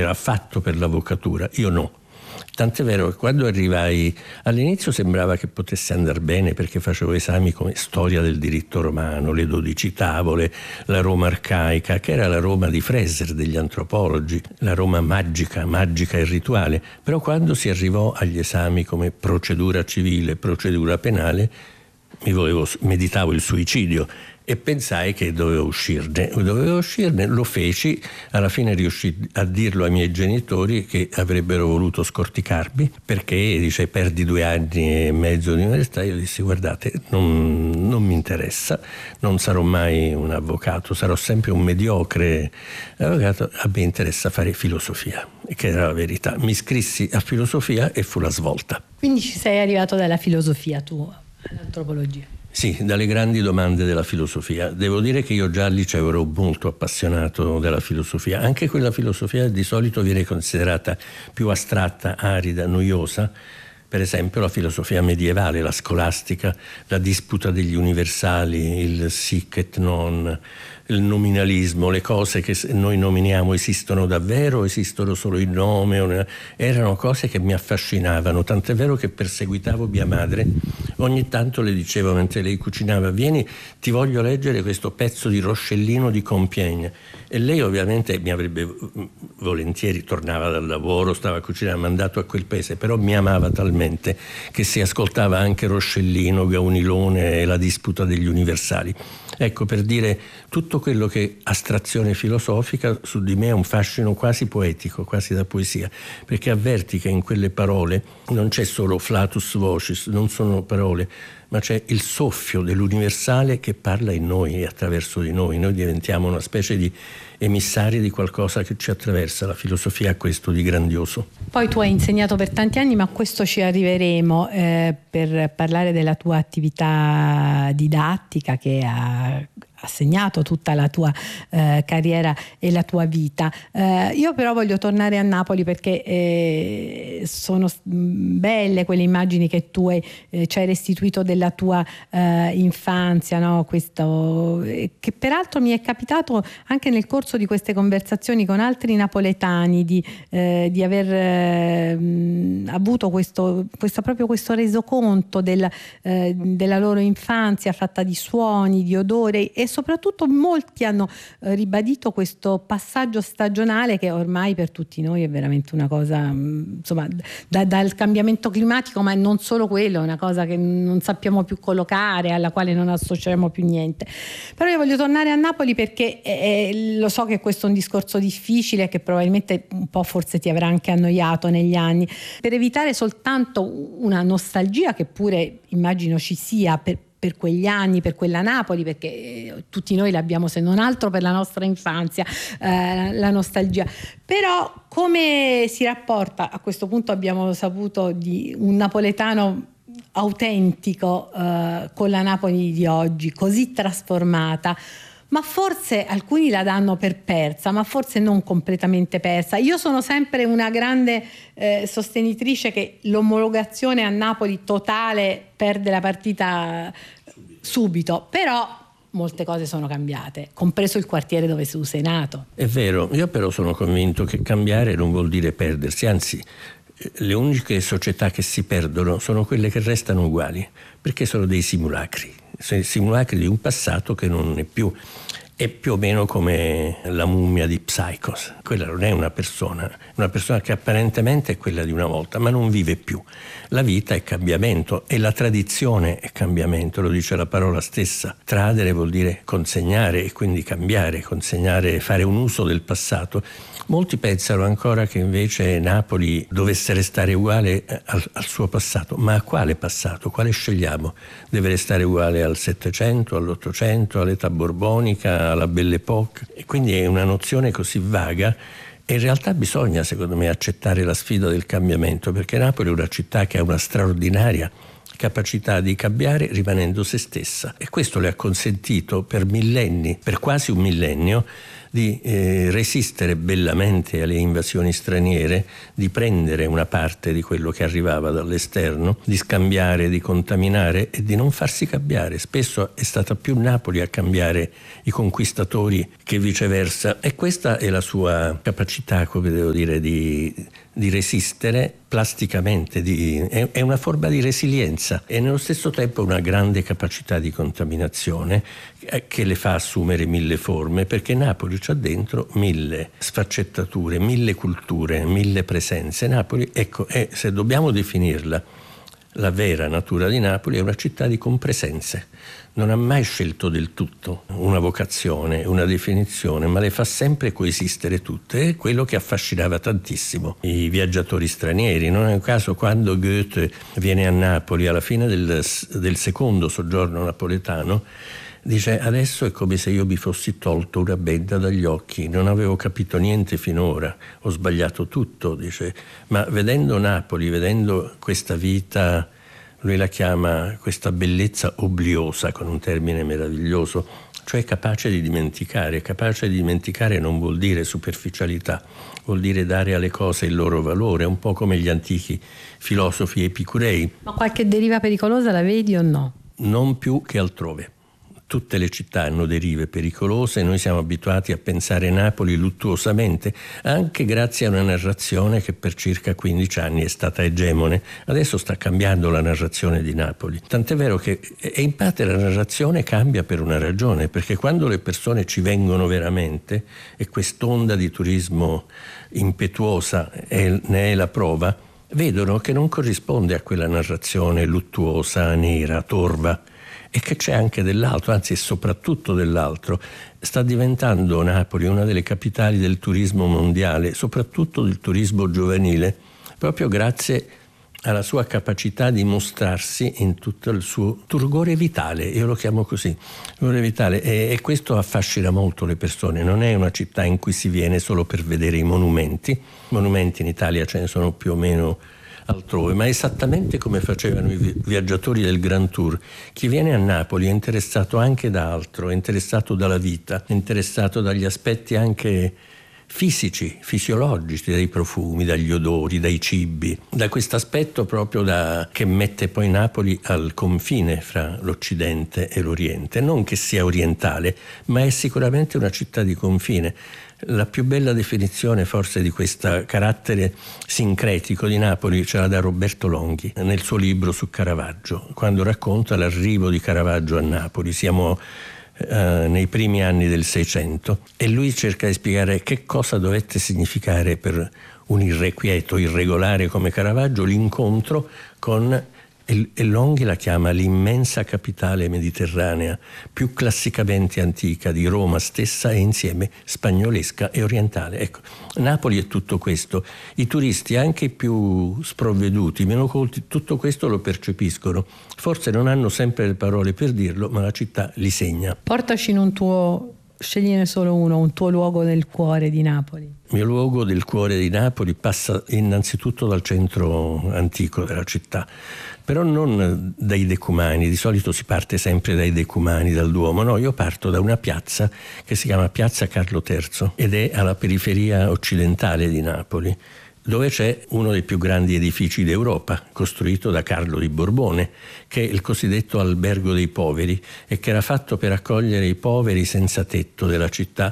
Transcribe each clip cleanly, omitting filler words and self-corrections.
era fatto per l'avvocatura, io no. Tant'è vero che quando arrivai all'inizio sembrava che potesse andare bene, perché facevo esami come storia del diritto romano, le 12 tavole, la Roma arcaica, che era la Roma di Freser, degli antropologi, la Roma magica e rituale. Però quando si arrivò agli esami come procedura civile, procedura penale, meditavo il suicidio e pensai che dovevo uscirne, lo feci, alla fine riuscì a dirlo ai miei genitori che avrebbero voluto scorticarmi, perché dice perdi 2 anni e mezzo di università. Io dissi guardate, non mi interessa, non sarò mai un avvocato, sarò sempre un mediocre avvocato, a me interessa fare filosofia, che era la verità. Mi iscrissi a filosofia e fu la svolta. Quindi ci sei arrivato dalla filosofia tu all'antropologia? Sì, dalle grandi domande della filosofia. Devo dire che io già al liceo ero molto appassionato della filosofia. Anche quella filosofia di solito viene considerata più astratta, arida, noiosa. Per esempio la filosofia medievale, la scolastica, la disputa degli universali, il sic et non, il nominalismo, le cose che noi nominiamo esistono davvero, esistono solo in nome, erano cose che mi affascinavano, tant'è vero che perseguitavo mia madre. Ogni tanto le dicevo mentre lei cucinava: vieni, ti voglio leggere questo pezzo di Roscellino di Compiègne. E lei ovviamente mi avrebbe volentieri, tornava dal lavoro, stava cucinando, mandato a quel paese, però mi amava talmente che si ascoltava anche Roscellino, Gaunilone e la disputa degli universali. Ecco, per dire, tutto quello che astrazione filosofica su di me ha un fascino quasi poetico, quasi da poesia, perché avverti che in quelle parole non c'è solo flatus vocis, non sono parole, ma c'è il soffio dell'universale che parla in noi e attraverso di noi. Noi diventiamo una specie di emissari di qualcosa che ci attraversa. La filosofia ha questo di grandioso. Poi tu hai insegnato per tanti anni, ma a questo ci arriveremo, per parlare della tua attività didattica che ha segnato tutta la tua carriera e la tua vita. Io però voglio tornare a Napoli perché sono belle quelle immagini che tu ci hai restituito della tua infanzia, no? Questo che peraltro mi è capitato anche nel corso di queste conversazioni con altri napoletani di aver avuto questo resoconto della loro infanzia fatta di suoni, di odori, e soprattutto molti hanno ribadito questo passaggio stagionale che ormai per tutti noi è veramente una cosa, insomma, dal cambiamento climatico, ma non solo quello, è una cosa che non sappiamo più collocare, alla quale non associamo più niente. Però io voglio tornare a Napoli perché lo so che questo è un discorso difficile, che probabilmente un po' forse ti avrà anche annoiato negli anni, per evitare soltanto una nostalgia che pure immagino ci sia per quegli anni, per quella Napoli, perché tutti noi l'abbiamo, se non altro per la nostra infanzia, la nostalgia. Però come si rapporta, a questo punto abbiamo saputo di un napoletano autentico con la Napoli di oggi, così trasformata, ma forse alcuni la danno per persa, ma forse non completamente persa. Io sono sempre una grande sostenitrice che l'omologazione a Napoli totale perde la partita subito, però molte cose sono cambiate, compreso il quartiere dove tu sei nato. È vero, io però sono convinto che cambiare non vuol dire perdersi, anzi le uniche società che si perdono sono quelle che restano uguali, perché sono dei simulacri di un passato che non è più. È più o meno come la mummia di Psaikos. Quella non è una persona che apparentemente è quella di una volta, ma non vive più. La vita è cambiamento e la tradizione è cambiamento, lo dice la parola stessa. Tradere vuol dire consegnare e quindi cambiare, consegnare, fare un uso del passato. Molti pensano ancora che invece Napoli dovesse restare uguale al suo passato, ma a quale passato? Quale scegliamo? Deve restare uguale al Settecento, all'Ottocento, all'età borbonica, alla Belle Époque? E quindi è una nozione così vaga. E in realtà bisogna, secondo me, accettare la sfida del cambiamento, perché Napoli è una città che ha una straordinaria capacità di cambiare rimanendo se stessa, e questo le ha consentito per millenni, per quasi un millennio, di resistere bellamente alle invasioni straniere, di prendere una parte di quello che arrivava dall'esterno, di scambiare, di contaminare e di non farsi cambiare. Spesso è stata più Napoli a cambiare i conquistatori che viceversa, e questa è la sua capacità, come devo dire, di resistere plasticamente, è una forma di resilienza e nello stesso tempo una grande capacità di contaminazione che le fa assumere 1000 forme, perché Napoli c'ha dentro 1000 sfaccettature, 1000 culture, 1000 presenze. Napoli, ecco, se dobbiamo definirla, la vera natura di Napoli è una città di compresenze. Non ha mai scelto del tutto una vocazione, una definizione, ma le fa sempre coesistere tutte. È quello che affascinava tantissimo i viaggiatori stranieri. Non è un caso quando Goethe viene a Napoli alla fine del secondo soggiorno napoletano, dice: adesso è come se io mi fossi tolto una benda dagli occhi, non avevo capito niente finora, ho sbagliato tutto, dice, ma vedendo Napoli, vedendo questa vita, lui la chiama questa bellezza obliosa, con un termine meraviglioso, cioè capace di dimenticare. Capace di dimenticare non vuol dire superficialità, vuol dire dare alle cose il loro valore, un po' come gli antichi filosofi epicurei. Ma qualche deriva pericolosa la vedi o no? Non più che altrove. Tutte le città hanno derive pericolose, noi siamo abituati a pensare Napoli luttuosamente, anche grazie a una narrazione che per circa 15 anni è stata egemone. Adesso sta cambiando la narrazione di Napoli, tant'è vero che in parte la narrazione cambia per una ragione, perché quando le persone ci vengono veramente, e quest'onda di turismo impetuosa ne è la prova, vedono che non corrisponde a quella narrazione luttuosa, nera, torva, e che c'è anche dell'altro, anzi soprattutto dell'altro. Sta diventando Napoli una delle capitali del turismo mondiale, soprattutto del turismo giovanile, proprio grazie alla sua capacità di mostrarsi in tutto il suo turgore vitale, io lo chiamo così, turgore vitale, e questo affascina molto le persone. Non è una città in cui si viene solo per vedere i monumenti in Italia ce ne sono più o meno altrove, ma esattamente come facevano i viaggiatori del Grand Tour. Chi viene a Napoli è interessato anche da altro, è interessato dalla vita, è interessato dagli aspetti anche fisici, fisiologici, dai profumi, dagli odori, dai cibi, da questo aspetto proprio che mette poi Napoli al confine fra l'Occidente e l'Oriente. Non che sia orientale, ma è sicuramente una città di confine. La più bella definizione forse di questo carattere sincretico di Napoli ce l'ha da Roberto Longhi nel suo libro su Caravaggio, quando racconta l'arrivo di Caravaggio a Napoli. Siamo nei primi anni del Seicento e lui cerca di spiegare che cosa dovette significare per un irrequieto, irregolare come Caravaggio l'incontro con, e Longhi la chiama l'immensa capitale mediterranea, più classicamente antica di Roma stessa e insieme spagnolesca e orientale. Ecco, Napoli è tutto questo. I turisti, anche i più sprovveduti, meno colti, tutto questo lo percepiscono. Forse non hanno sempre le parole per dirlo, ma la città li segna. Portaci in un tuo, scegliene solo uno, un tuo luogo del cuore di Napoli. Il mio luogo del cuore di Napoli passa innanzitutto dal centro antico della città, però non dai decumani. Di solito si parte sempre dai decumani, dal Duomo. No, io parto da una piazza che si chiama Piazza Carlo III ed è alla periferia occidentale di Napoli, dove c'è uno dei più grandi edifici d'Europa, costruito da Carlo di Borbone, che è il cosiddetto Albergo dei Poveri, e che era fatto per accogliere i poveri senza tetto della città.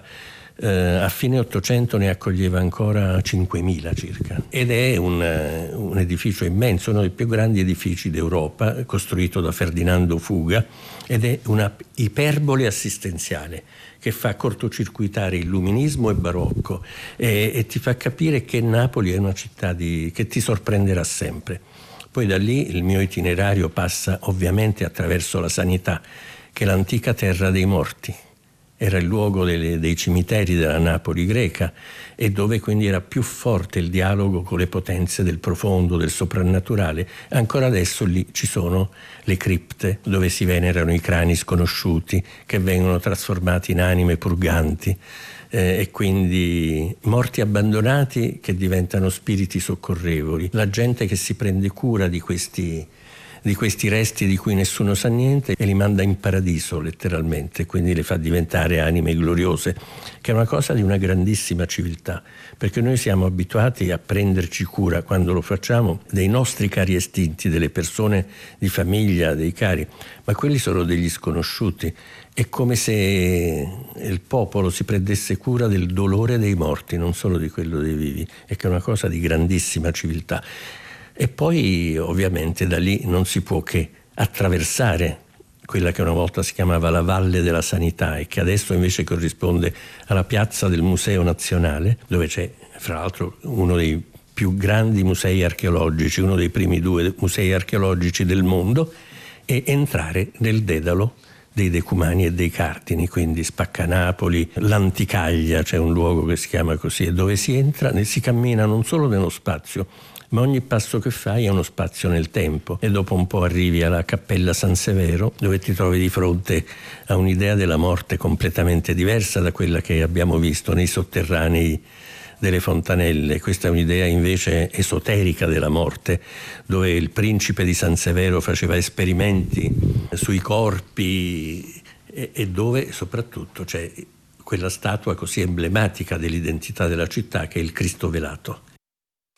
A fine Ottocento ne accoglieva ancora 5.000 circa, ed è un edificio immenso, uno dei più grandi edifici d'Europa, costruito da Ferdinando Fuga, ed è una iperbole assistenziale che fa cortocircuitare illuminismo e barocco e ti fa capire che Napoli è una città che ti sorprenderà sempre. Poi da lì il mio itinerario passa ovviamente attraverso la Sanità, che è l'antica terra dei morti. Era il luogo dei cimiteri della Napoli greca e dove quindi era più forte il dialogo con le potenze del profondo, del soprannaturale. Ancora adesso lì ci sono le cripte dove si venerano i crani sconosciuti che vengono trasformati in anime purganti e quindi morti abbandonati che diventano spiriti soccorrevoli. La gente che si prende cura di questi di questi resti di cui nessuno sa niente e li manda in paradiso letteralmente, quindi le fa diventare anime gloriose, che è una cosa di una grandissima civiltà, perché noi siamo abituati a prenderci cura, quando lo facciamo, dei nostri cari estinti, delle persone di famiglia, dei cari, ma quelli sono degli sconosciuti. È come se il popolo si prendesse cura del dolore dei morti, non solo di quello dei vivi, e che è una cosa di grandissima civiltà. E poi ovviamente da lì non si può che attraversare quella che una volta si chiamava la Valle della Sanità e che adesso invece corrisponde alla piazza del Museo Nazionale, dove c'è fra l'altro uno dei più grandi musei archeologici, uno dei primi 2 musei archeologici del mondo, e entrare nel dedalo dei Decumani e dei Cardini, quindi Spaccanapoli, l'Anticaglia, c'è un luogo che si chiama così, e dove si entra e si cammina non solo nello spazio, ma ogni passo che fai è uno spazio nel tempo, e dopo un po' arrivi alla Cappella San Severo, dove ti trovi di fronte a un'idea della morte completamente diversa da quella che abbiamo visto nei sotterranei delle fontanelle. Questa è un'idea invece esoterica della morte, dove il principe di San Severo faceva esperimenti sui corpi e dove soprattutto c'è quella statua così emblematica dell'identità della città che è il Cristo velato.